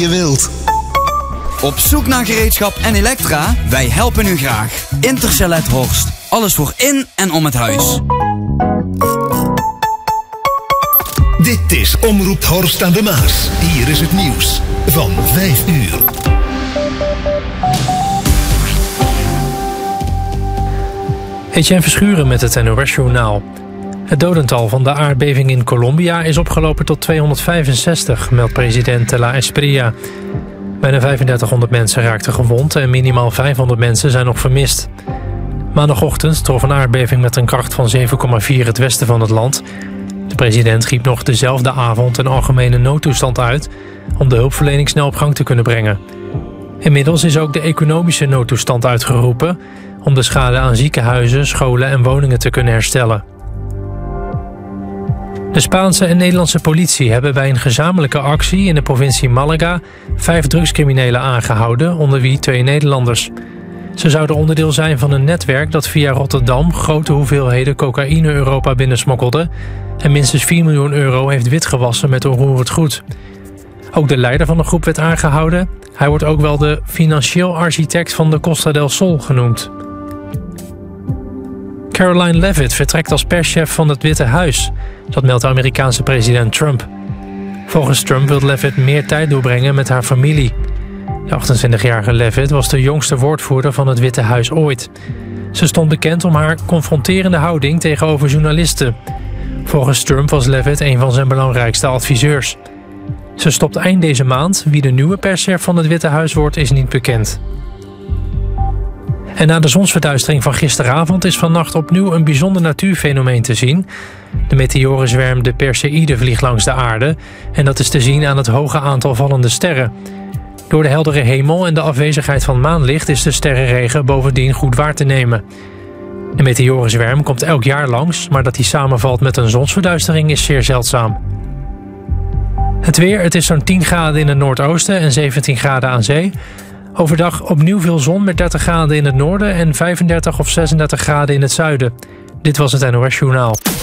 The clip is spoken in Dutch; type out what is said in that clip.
je wilt. Op zoek naar gereedschap en elektra? Wij helpen u graag. Intercellet Horst. Alles voor in en om het huis. Dit is Omroep Horst aan de Maas. Hier is het nieuws van 5 uur. Etienne Verschuren met het NOS-journaal. Het dodental van de aardbeving in Colombia is opgelopen tot 265, meldt president de la Espriella. Bijna 3500 mensen raakten gewond en minimaal 500 mensen zijn nog vermist. Maandagochtend trof een aardbeving met een kracht van 7,4 het westen van het land. De president riep nog dezelfde avond een algemene noodtoestand uit om de hulpverlening snel op gang te kunnen brengen. Inmiddels is ook de economische noodtoestand uitgeroepen om de schade aan ziekenhuizen, scholen en woningen te kunnen herstellen. De Spaanse en Nederlandse politie hebben bij een gezamenlijke actie in de provincie Malaga 5 drugscriminelen aangehouden, onder wie 2 Nederlanders. Ze zouden onderdeel zijn van een netwerk dat via Rotterdam grote hoeveelheden cocaïne Europa binnensmokkelde en minstens 4 miljoen euro heeft witgewassen met onroerend goed. Ook de leider van de groep werd aangehouden. Hij wordt ook wel de financieel architect van de Costa del Sol genoemd. Caroline Leavitt vertrekt als perschef van het Witte Huis. Dat meldt de Amerikaanse president Trump. Volgens Trump wil Leavitt meer tijd doorbrengen met haar familie. De 28-jarige Leavitt was de jongste woordvoerder van het Witte Huis ooit. Ze stond bekend om haar confronterende houding tegenover journalisten. Volgens Trump was Leavitt een van zijn belangrijkste adviseurs. Ze stopt eind deze maand. Wie de nieuwe perschef van het Witte Huis wordt, is niet bekend. En na de zonsverduistering van gisteravond is vannacht opnieuw een bijzonder natuurfenomeen te zien. De meteorenzwerm de Perseïde vliegt langs de aarde en dat is te zien aan het hoge aantal vallende sterren. Door de heldere hemel en de afwezigheid van maanlicht is de sterrenregen bovendien goed waar te nemen. De meteorenzwerm komt elk jaar langs, maar dat die samenvalt met een zonsverduistering is zeer zeldzaam. Het weer, het is zo'n 10 graden in het noordoosten en 17 graden aan zee. Overdag opnieuw veel zon met 30 graden in het noorden en 35 of 36 graden in het zuiden. Dit was het NOS Journaal.